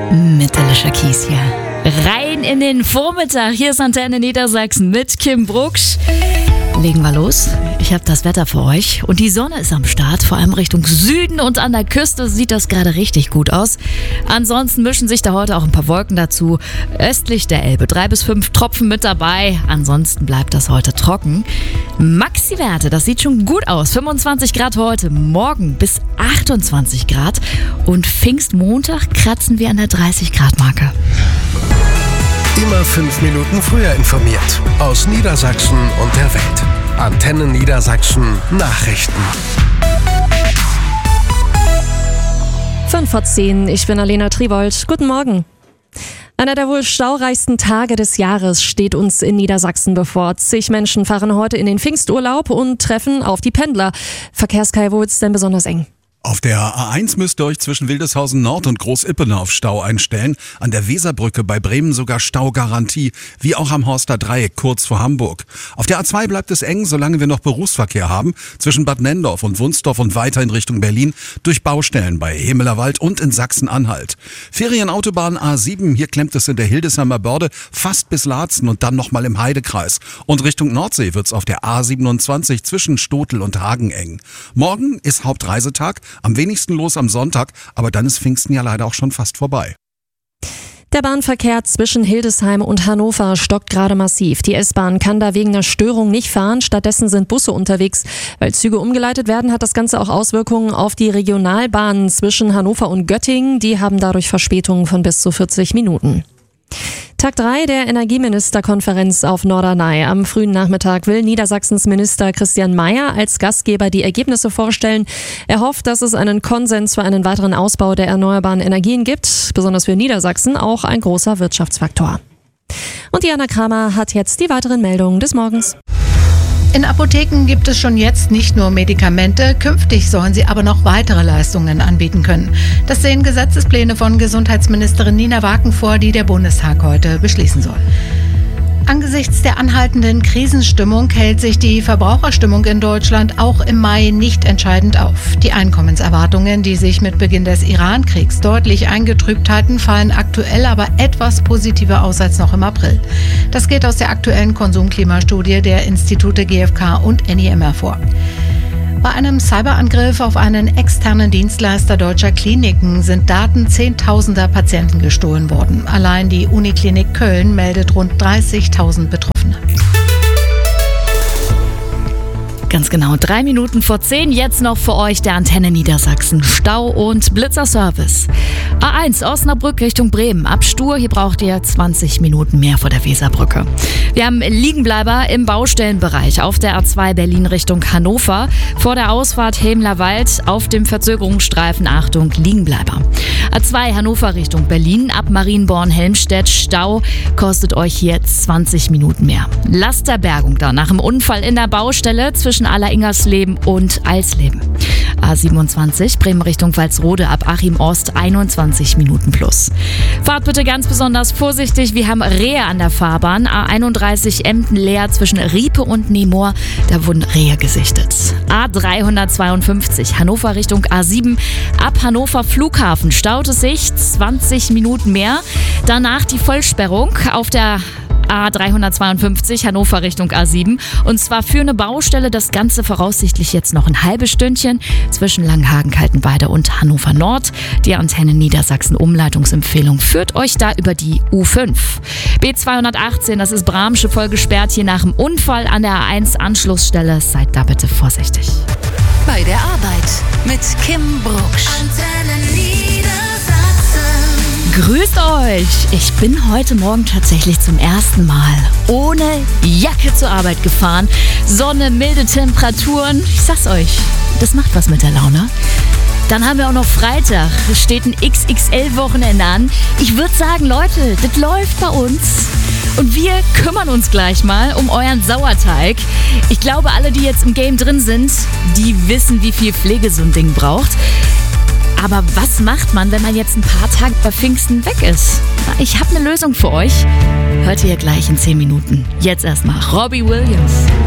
Mit Alicia Keys hier. Rein in den Vormittag. Hier ist Antenne Niedersachsen mit Kim Brucksch. Legen wir los. Ich habe das Wetter für euch und die Sonne ist am Start, vor allem Richtung Süden und an der Küste sieht das gerade richtig gut aus. Ansonsten mischen sich da heute auch ein paar Wolken dazu. Östlich der Elbe 3 bis 5 Tropfen mit dabei. Ansonsten bleibt das heute trocken. Maxi-Werte, das sieht schon gut aus. 25 Grad heute, morgen bis 28 Grad und Pfingstmontag kratzen wir an der 30 Grad Marke. Immer 5 Minuten früher informiert. Aus Niedersachsen und der Welt. Antenne Niedersachsen Nachrichten. 5:10, ich bin Alena Tribold. Guten Morgen. Einer der wohl staureichsten Tage des Jahres steht uns in Niedersachsen bevor. Zig Menschen fahren heute in den Pfingsturlaub und treffen auf die Pendler. Verkehrskei, wo wird's denn besonders eng? Auf der A1 müsst ihr euch zwischen Wildeshausen Nord und Groß-Ippener auf Stau einstellen. An der Weserbrücke bei Bremen sogar Staugarantie, wie auch am Horster Dreieck kurz vor Hamburg. Auf der A2 bleibt es eng, solange wir noch Berufsverkehr haben, zwischen Bad Nenndorf und Wunstorf und weiter in Richtung Berlin durch Baustellen bei Hemelerwald und in Sachsen-Anhalt. Ferienautobahn A7, hier klemmt es in der Hildesheimer Börde fast bis Laatzen und dann nochmal im Heidekreis. Und Richtung Nordsee wird's auf der A27 zwischen Stotel und Hagen eng. Morgen ist Hauptreisetag. Am wenigsten los am Sonntag, aber dann ist Pfingsten ja leider auch schon fast vorbei. Der Bahnverkehr zwischen Hildesheim und Hannover stockt gerade massiv. Die S-Bahn kann da wegen einer Störung nicht fahren, stattdessen sind Busse unterwegs. Weil Züge umgeleitet werden, hat das Ganze auch Auswirkungen auf die Regionalbahnen zwischen Hannover und Göttingen. Die haben dadurch Verspätungen von bis zu 40 Minuten. Tag 3 der Energieministerkonferenz auf Norderney. Am frühen Nachmittag will Niedersachsens Minister Christian Mayer als Gastgeber die Ergebnisse vorstellen. Er hofft, dass es einen Konsens für einen weiteren Ausbau der erneuerbaren Energien gibt. Besonders für Niedersachsen auch ein großer Wirtschaftsfaktor. Und Diana Kramer hat jetzt die weiteren Meldungen des Morgens. In Apotheken gibt es schon jetzt nicht nur Medikamente, künftig sollen sie aber noch weitere Leistungen anbieten können. Das sehen Gesetzespläne von Gesundheitsministerin Nina Waken vor, die der Bundestag heute beschließen soll. Angesichts der anhaltenden Krisenstimmung hält sich die Verbraucherstimmung in Deutschland auch im Mai nicht entscheidend auf. Die Einkommenserwartungen, die sich mit Beginn des Iran-Kriegs deutlich eingetrübt hatten, fallen aktuell aber etwas positiver aus als noch im April. Das geht aus der aktuellen Konsumklimastudie der Institute GfK und NIM hervor. Bei einem Cyberangriff auf einen externen Dienstleister deutscher Kliniken sind Daten zehntausender Patienten gestohlen worden. Allein die Uniklinik Köln meldet rund 30.000 Betroffene. Ganz genau, 3 Minuten vor 10, jetzt noch für euch der Antenne Niedersachsen Stau- und Blitzerservice. A1 Osnabrück Richtung Bremen, ab Stur, hier braucht ihr 20 Minuten mehr vor der Weserbrücke. Wir haben Liegenbleiber im Baustellenbereich auf der A2 Berlin Richtung Hannover, vor der Ausfahrt Hemelerwald auf dem Verzögerungsstreifen, Achtung, Liegenbleiber. A2 Hannover Richtung Berlin, ab Marienborn-Helmstedt, Stau, kostet euch hier 20 Minuten mehr. Lasterbergung da nach dem Unfall in der Baustelle zwischen Alleringersleben und Alsleben. A27 Bremen Richtung Walsrode, ab Achim Ost 21 Minuten plus. Fahrt bitte ganz besonders vorsichtig, wir haben Rehe an der Fahrbahn. A31 Emden-Leer zwischen Riepe und Nemoor, da wurden Rehe gesichtet. A352 Hannover Richtung A7, ab Hannover Flughafen staut es sich 20 Minuten mehr. Danach die Vollsperrung auf der A352 Hannover Richtung A7 und zwar für eine Baustelle, das Ganze voraussichtlich jetzt noch ein halbes Stündchen zwischen Langenhagen, Kaltenweide und Hannover Nord. Die Antenne Niedersachsen Umleitungsempfehlung führt euch da über die U5. B218, das ist Bramsche, voll gesperrt hier nach dem Unfall an der A1 Anschlussstelle. Seid da bitte vorsichtig. Bei der Arbeit mit Kim Brucksch. Antenne Niedersachsen. Grüßt euch! Ich bin heute Morgen tatsächlich zum ersten Mal ohne Jacke zur Arbeit gefahren. Sonne, milde Temperaturen. Ich sag's euch, das macht was mit der Laune. Dann haben wir auch noch Freitag. Es steht ein XXL-Wochenende an. Ich würde sagen, Leute, das läuft bei uns. Und wir kümmern uns gleich mal um euren Sauerteig. Ich glaube, alle, die jetzt im Game drin sind, die wissen, wie viel Pflege so ein Ding braucht. Aber was macht man, wenn man jetzt ein paar Tage bei Pfingsten weg ist? Ich habe eine Lösung für euch. Hört ihr gleich in 10 Minuten. Jetzt erstmal Robbie Williams.